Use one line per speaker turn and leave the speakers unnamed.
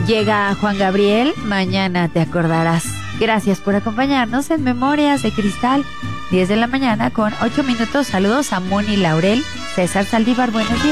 Llega Juan Gabriel, mañana te acordarás. Gracias por acompañarnos en Memorias de Cristal, 10 de la mañana con 8 minutos. Saludos a Moni Laurel, César Saldívar, buenos días.